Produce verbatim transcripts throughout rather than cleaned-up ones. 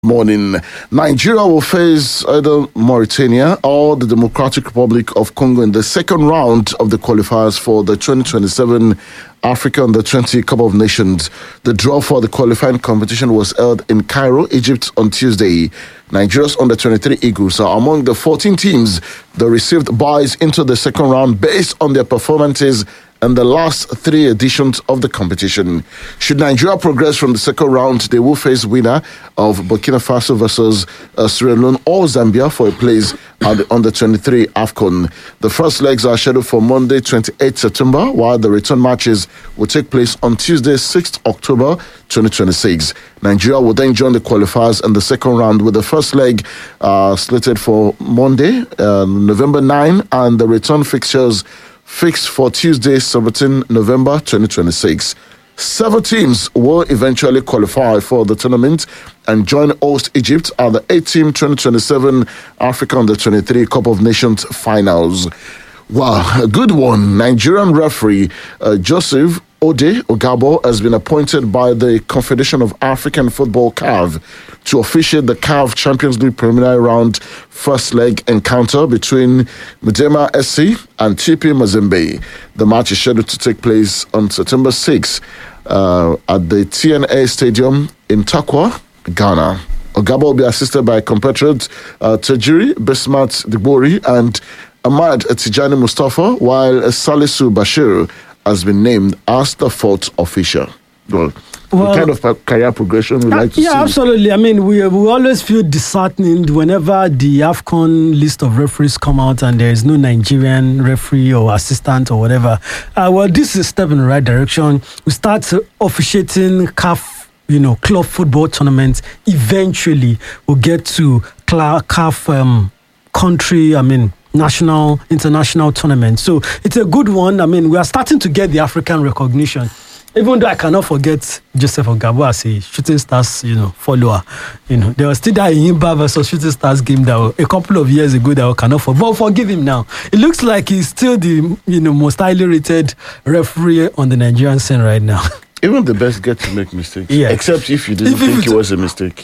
Morning. Nigeria will face either Mauritania or the Democratic Republic of Congo in the second round of the qualifiers for the twenty twenty-seven Africa Under twenty Cup of Nations. The draw for the qualifying competition was held in Cairo, Egypt on Tuesday. Nigeria's Under twenty-three Eagles are among the fourteen teams that received buys into the second round based on their performances in the last three editions of the competition. Should Nigeria progress from the second round, they will face winner of Burkina Faso versus uh, Sierra Leone or Zambia for a place at the Under twenty-three AFCON. The first legs are scheduled for Monday, twenty-eighth September, while the return matches will take place on Tuesday, sixth October twenty twenty-six. Nigeria will then join the qualifiers in the second round with the first leg uh, slated for Monday, uh, November ninth, and the return fixtures fixed for Tuesday, seventeenth November twenty twenty-six. Seven teams will eventually qualify for the tournament and join host Egypt at the eight-team twenty twenty-seven Africa Under twenty-three Cup of Nations finals. Wow, a good one. Nigerian referee uh, Joseph Ode Ogabo has been appointed by the Confederation of African Football C A F to officiate the C A F Champions League preliminary round first leg encounter between Medema S C and T P Mazembe. The match is scheduled to take place on September sixth uh, at the T N A Stadium in Takwa, Ghana. Ogabo will be assisted by compatriots uh, Tajiri Bismat Dibori and Ahmad Tijani Mustafa, while Salisu Bashir has been named as the fourth official. Well, well, the kind of career progression we like to yeah, see. Yeah, absolutely. I mean, we we always feel disheartened whenever the AFCON list of referees come out and there is no Nigerian referee or assistant or whatever. Uh, well, this is a step in the right direction. We start officiating C A F, you know, club football tournaments. Eventually, we'll get to C A F um, country, I mean, national, international tournament. So it's a good one. I mean, we are starting to get the African recognition. Even though I cannot forget Joseph Ogabo as a Shooting Stars, you know, follower. You know, there was still that Yimba versus Shooting Stars game that a couple of years ago that I cannot forget. But forgive him now. It looks like he's still the, you know, most highly rated referee on the Nigerian scene right now. Even the best get to make mistakes. Yeah. Except if you didn't if think it was a mistake.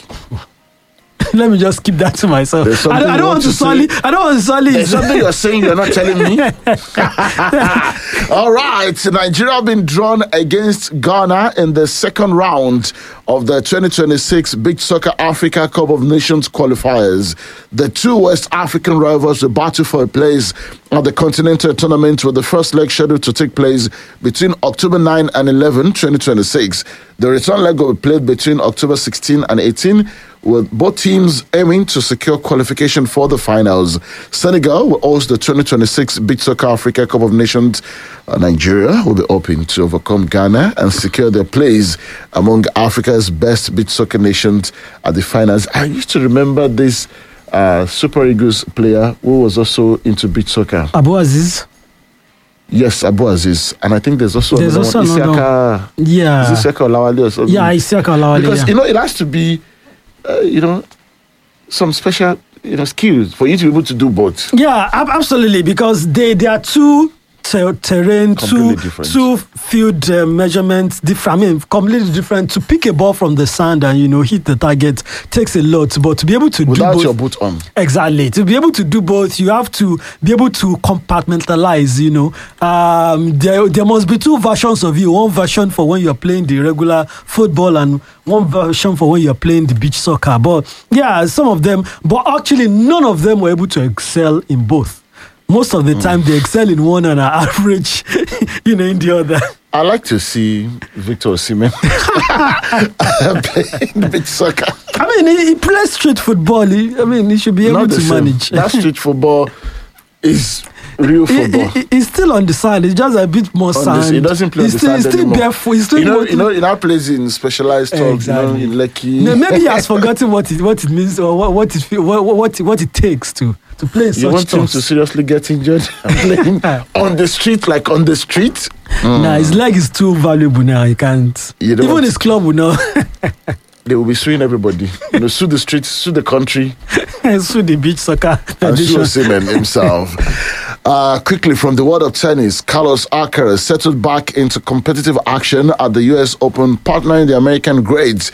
Let me just keep that to myself. I don't, I don't want to solely. I don't want to solely. There's something you're saying you're not telling me. All right, Nigeria have been drawn against Ghana in the second round of the twenty twenty-six Beach Soccer Africa Cup of Nations qualifiers. The two West African rivals will battle for a place at the Continental Tournament, with the first leg scheduled to take place between October ninth and eleventh, twenty twenty-six. The return leg will be played between October sixteenth and eighteenth, with both teams aiming to secure qualification for the finals. Senegal will host the twenty twenty-six Beach Soccer Africa Cup of Nations. Uh, Nigeria will be hoping to overcome Ghana and secure their place among Africa's best beach soccer nations at the finals. I used to remember this uh, Super Eagles player who was also into beach soccer. Abu Aziz. Yes, Abu Aziz. And I think there's also there's another also one, another, Isiaka, yeah. Isiaka Olawale or something. Yeah, Isiaka Olawale. Because, yeah. you know, it has to be, uh, you know, some special, you know, skills for you to be able to do both. Yeah, ab- absolutely. Because they, they are two ter- terrain, two, two field uh, measurements, different. I mean, completely different. To pick a ball from the sand and, you know, hit the target takes a lot. But to be able to Without do both, your boot on. Exactly. To be able to do both, you have to be able to compartmentalize, you know. Um, there, there must be two versions of you. One version for when you're playing the regular football and one version for when you're playing the beach soccer. But yeah, some of them, but actually none of them were able to excel in both. Most of the mm. time they excel in one and are average, you know, in the other. I like to see Victor Osimhen playing beach soccer. I mean, he, he plays street football. He, I mean, he should be able Not to same. manage. That street football is real football. He, he, he's still on the side. It's just a bit more sand. He doesn't play he's on still, the sand he's still anymore. barefoot. He's still you know, you know, he now plays in specialized talks, exactly. you know, in Lekki. No, maybe he has forgotten what it what it means or what what it what what, what it takes to to play in you such want talks. him to seriously get injured and playing on the street, like on the street? Mm. Nah, his leg is too valuable now. He can't. You don't Even his to... club will know. They will be suing everybody. You know, sue the streets, sue the country, sue the beach soccer and sue Osimhen himself. Uh, quickly from the world of tennis, Carlos Alcaraz settled back into competitive action at the U S Open, partnering the American greats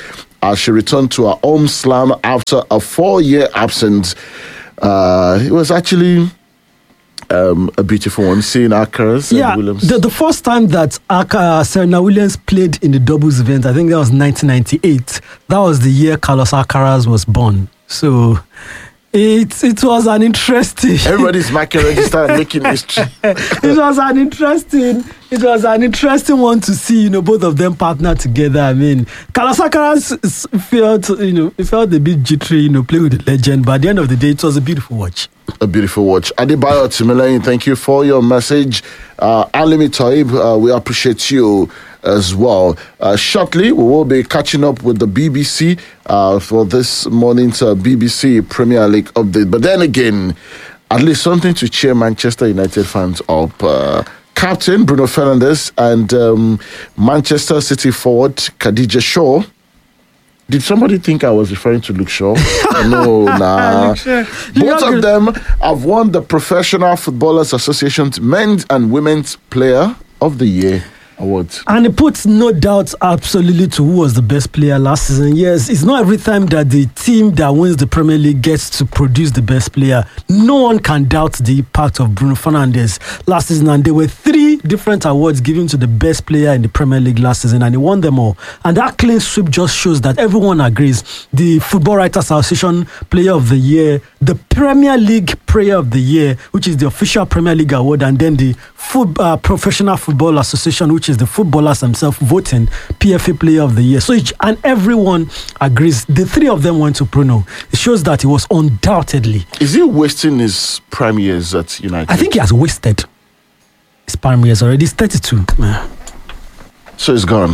as she returned to her home slam after a four-year absence. Uh, it was actually um, a beautiful one, seeing Akaras yeah, and Williams. The, the first time that Aka, Serena Williams played in the doubles event, I think that was nineteen ninety-eight. That was the year Carlos Alcaraz was born. So it it was an interesting. Everybody's marking register and making history. It was an interesting. It was an interesting one to see, you know, both of them partner together. I mean, Carlos Alcaraz felt, you know, it felt a bit jittery, you know, playing with the legend. But at the end of the day, it was a beautiful watch. A beautiful watch. Adebayo Timileyin, thank you for your message. Uh, Alimi Taib, uh, we appreciate you as well. Uh, shortly, we will be catching up with the B B C uh, for this morning's uh, B B C Premier League update. But then again, at least something to cheer Manchester United fans up. Uh, Captain Bruno Fernandes and um, Manchester City forward Khadija Shaw. Did somebody think I was referring to Luke Shaw? No, nah. Both of them have won the Professional Footballers Association's Men's and Women's Player of the Year awards. And it puts no doubt absolutely to who was the best player last season. Yes, it's not every time that the team that wins the Premier League gets to produce the best player. No one can doubt the impact of Bruno Fernandes last season. And there were three different awards given to the best player in the Premier League last season, and he won them all. And that clean sweep just shows that everyone agrees. The Football Writers Association Player of the Year, the Premier League Player of the Year, which is the official Premier League award, and then the Foot, uh, Professional Football Association, which is the footballers themselves voting P F A Player of the Year. So each, and everyone agrees. The three of them went to Bruno. It shows that he was undoubtedly. Is he wasting his prime years at United? I think he has wasted his prime years already. He's thirty-two. Yeah. So he's gone.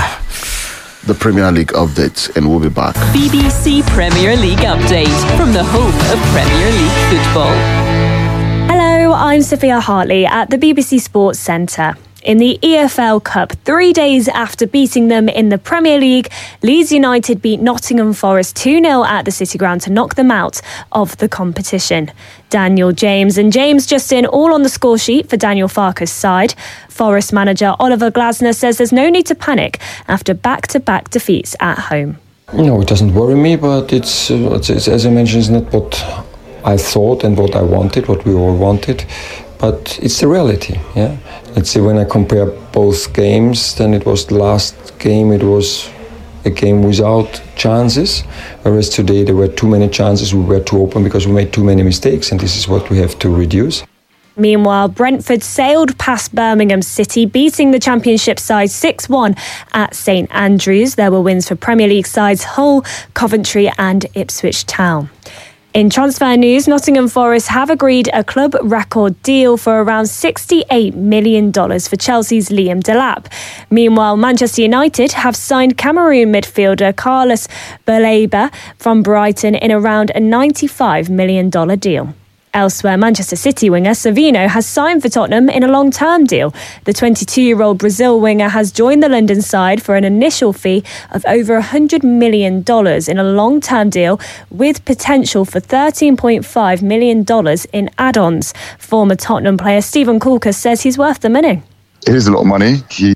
The Premier League update, and we'll be back. B B C Premier League update from the home of Premier League football. Hello, I'm Sophia Hartley at the B B C Sports Centre. In the E F L Cup, three days after beating them in the Premier League, Leeds United beat Nottingham Forest two nil at the City Ground to knock them out of the competition. Daniel James and James Justin all on the score sheet for Daniel Farke's side. Forest manager Oliver Glasner says there's no need to panic after back-to-back defeats at home. No, it doesn't worry me, but it's, uh, it's, it's as I mentioned, it's not what I thought and what I wanted, what we all wanted. But it's the reality, yeah. Let's say when I compare both games, then it was the last game, it was a game without chances, whereas today there were too many chances, we were too open because we made too many mistakes, and this is what we have to reduce. Meanwhile, Brentford sailed past Birmingham City, beating the Championship side six one at St Andrews. There were wins for Premier League sides Hull, Coventry and Ipswich Town. In transfer news, Nottingham Forest have agreed a club record deal for around sixty-eight million dollars for Chelsea's Liam Delap. Meanwhile, Manchester United have signed Cameroon midfielder Carlos Baleba from Brighton in around a ninety-five million dollars deal. Elsewhere, Manchester City winger Savino has signed for Tottenham in a long-term deal. The twenty-two-year-old Brazil winger has joined the London side for an initial fee of over one hundred million dollars in a long-term deal with potential for thirteen point five million dollars in add-ons. Former Tottenham player Stephen Coulker says he's worth the money. It is a lot of money. He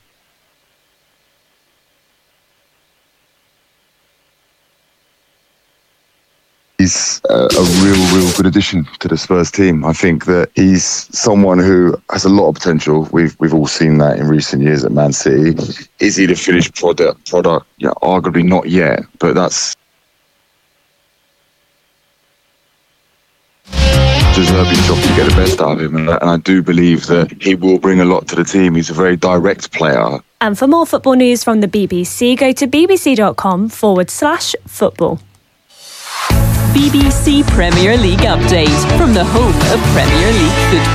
He's a, a real, real good addition to the Spurs team. I think that he's someone who has a lot of potential. We've we've all seen that in recent years at Man City. Is he the finished product? Product? Yeah, arguably not yet. But that's deserving job to get the best out of him, and, and I do believe that he will bring a lot to the team. He's a very direct player. And for more football news from the B B C, go to bbc.com forward slash football. B B C Premier League update from the home of Premier League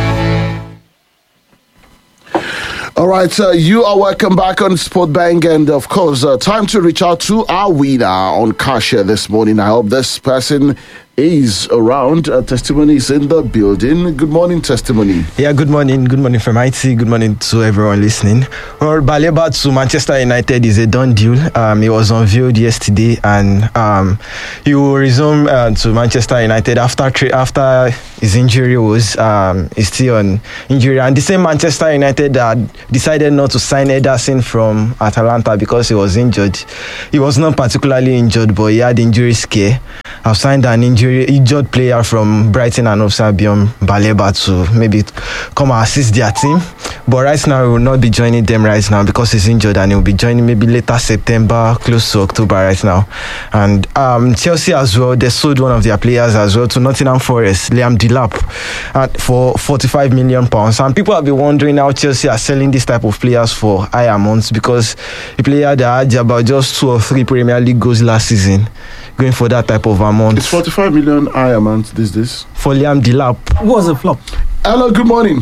football. All right, uh, you are welcome back on Sportbank, and of course, uh, time to reach out to our winner on Cashier this morning. I hope this person is around. Uh, testimony is in the building. Good morning, Testimony. Yeah, good morning. Good morning from I T. Good morning to everyone listening. Well, Baleba to Manchester United is a done deal. Um, it was unveiled yesterday, and um, he will resume uh, to Manchester United after tra- after his injury was um, is still on injury. And the same Manchester United that decided not to sign Ederson from Atalanta because he was injured. He was not particularly injured, but he had injury scare. I've signed an injury injured player from Brighton and Hove Albion, Baleba, to maybe come and assist their team. But right now, he will not be joining them right now because he's injured, and he will be joining maybe later September, close to October right now. And um, Chelsea as well, they sold one of their players as well to Nottingham Forest, Liam Delap, uh, for forty-five million pounds. And people have been wondering how Chelsea are selling this type of players for high amounts, because a player that had about just two or three Premier League goals last season, going for that type of amount. It's forty-five million high amount these days. For Liam Delap. What was the flop? Hello, good morning.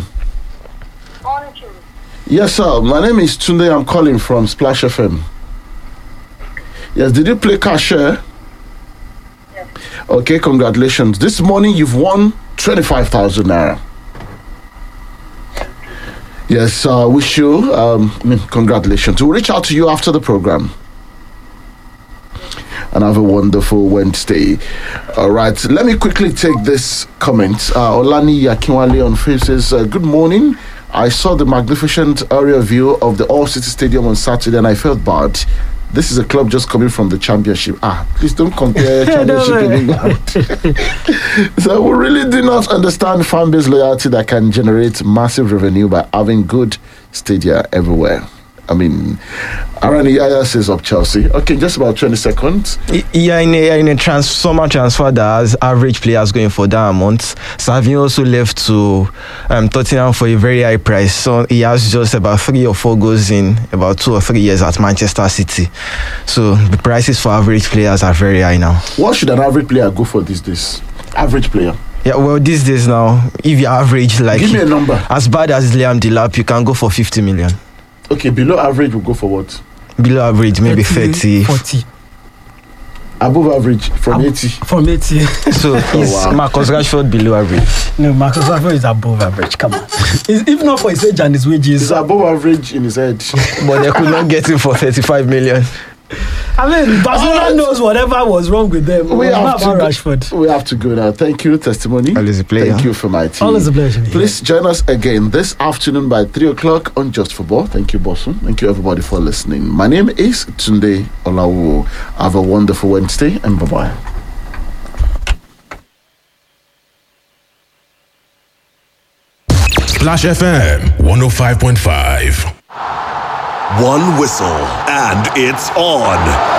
Yes, sir. My name is Tunde. I'm calling from Splash F M. Yes, did you play cashier? Yes. Okay, congratulations. This morning you've won twenty-five thousand naira. Yes, I uh, wish you um, congratulations. We'll reach out to you after the program. And have a wonderful Wednesday. All right, let me quickly take this comment. Uh, Olani Yakinwale on Facebook says, uh, good morning. I saw the magnificent aerial view of the All City Stadium on Saturday and I felt bad. This is a club just coming from the championship. Ah, please don't compare championship in England. So we really do not understand fan base loyalty that can generate massive revenue by having good stadia everywhere. I mean, Aaron Iyaya says of Chelsea. Okay, just about twenty seconds. Yeah, in a, in a trans- summer transfer that has average players going for that amount, Savin also left to um, Tottenham for a very high price. So he has just about three or four goals in about two or three years at Manchester City. So the prices for average players are very high now. What should an average player go for these days? Average player. Yeah, well, these days now, if you average like... Give me a number. As bad as Liam Delap, you can go for fifty million. Okay, below average, we'll go for what? Below average, maybe thirty. forty. Above average, from Ab- eighty. From eighty. So, is oh, wow. Marcus Rashford below average? No, Marcus Rashford is above average. Come on. If not for his age and his wages. He's above average in his head. But they could not get him for thirty-five million. I mean, Barcelona knows whatever was wrong with them. We have, to go, Rashford. we have to go now. Thank you, Testimony. Always a pleasure. Thank you for my team. Always a pleasure. Please join us again this afternoon by three o'clock on Just Football. Thank you, Bosun. Thank you, everybody, for listening. My name is Tunde Olawo. Have a wonderful Wednesday and bye-bye. Splash F M one oh five point five. One whistle, and it's on.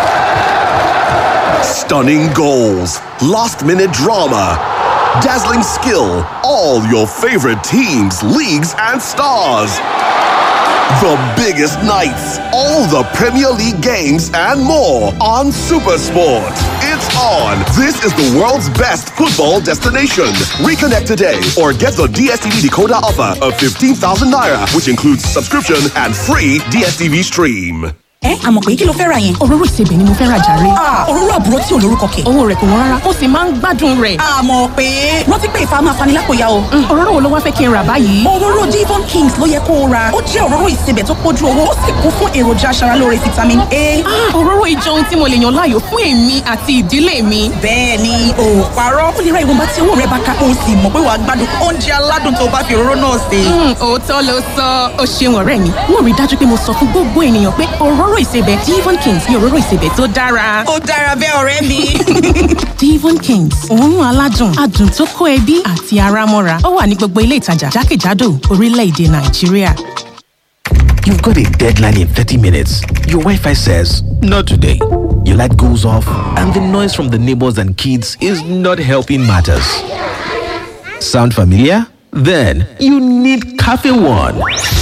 Stunning goals, last-minute drama, dazzling skill, all your favorite teams, leagues, and stars. The biggest nights, all the Premier League games, and more on SuperSport. It's on. This is the world's best football destination. Reconnect today or get the D S T V decoder offer of fifteen thousand naira, which includes subscription and free D S T V stream. ẹ àmọ̀ pé kí ló fẹ́ ra yẹn. òróró ìsebẹ̀ ni mo fẹ́ ra jàre. òróró àbúrò tí ò lórúkọ kẹ̀. owó rẹ̀ kò wọ́n rárá ó sì máa ń gbádùn rẹ̀. àmọ̀ pé rántí pé ìfà máa fani lápò ya o. òróró wo ló wá fẹ́ kí n rà báyìí. òróró Devon Kings ló yẹ kó o ra. ó jẹ́ òróró ìsebẹ̀ tó pójú owó ó sì kún fún èròjà aṣaralóore vitamin A. òróró ìjọ ohun tí mo lè yàn láàyò fún èmi àti ìdílé mi. bẹ́ẹ̀ ni o parọ́ ó lè ra ìwọ̀nba tí owó rẹ̀ bá ká o sì mọ̀ pé wàá gbádùn oúnjẹ aládùn tó bá fi òróró náà sè. òótọ́ ló sọ ó ṣeun ọ̀rẹ́ mi wọ́n rí dájú pé mo sọ fún gbogbo ènìyàn pé òróró ìsebẹ̀ Devon Kings ní òróró ìsebẹ̀ tó dára. ó dára bẹ́ẹ̀ ọ̀rẹ́ mi. Devon Kings òórùn aládùn adùn tó kó ẹbí àti ara mọ́ra ó wà ní gbogbo ilé ìtajà jákèjádò orílẹ̀-èdè Nàìjíríà. You've got a deadline in thirty minutes. Your Wi-Fi says, not today. Your light goes off and the noise from the neighbors and kids is not helping matters. Sound familiar? Then you need Cafe One.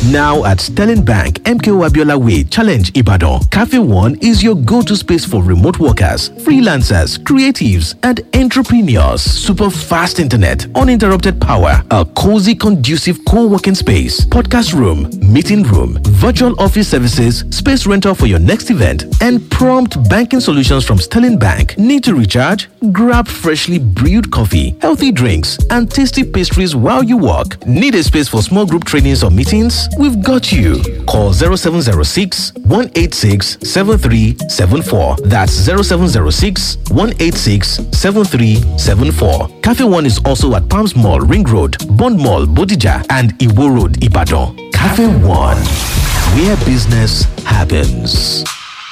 Now at Sterling Bank, M K O Abiola Way, Challenge Ibadan, Cafe One is your go-to space for remote workers, freelancers, creatives, and entrepreneurs. Super fast internet, uninterrupted power, a cozy, conducive co-working space, podcast room, meeting room, virtual office services, space rental for your next event, and prompt banking solutions from Sterling Bank. Need to recharge? Grab freshly brewed coffee, healthy drinks, and tasty pastries while you work. Need a space for small group trainings or meetings? We've got you. Call zero seven zero six, one eight six, seven three seven four. That's zero seven zero six, one eight six, seven three seven four. Cafe One is also at Palms Mall, Ring Road, Bond Mall, Bodija, and Iwo Road, Ibadan. Cafe One, where business happens.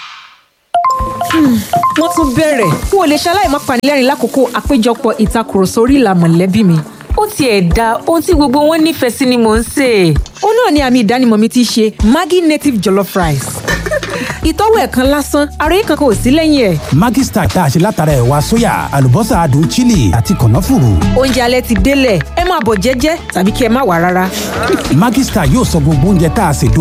wọ́n tún bẹ̀rẹ̀ n ò lè ṣaláì má panilẹ́rìn lákòókò àpéjọpọ̀ ìtakùrọ̀sọ orí ìlà mọ̀lẹ́bí mi. ó tiẹ̀ da ohun tí gbogbo wọn nífẹ̀ẹ́ sí ni mò ń sè. ó náà ni àmì ìdánimọ̀ mi ti ṣe Maggi native jollof rice. ìtọ́wò ẹ̀kan lásán ara yìí kankan ò sí lẹ́yìn ẹ̀. Maggi Star tá a ṣe látara ẹ̀wà sóyà àlùbọ́sà adùn chili àti kànáfùrù. oúnjẹ alẹ́ ti délẹ̀ ẹ máa bọ̀ jẹ́jẹ́ tàbí kí ẹ má wá rárá. Maggi Star yóò sọ gbogbo oúnjẹ tá a ṣe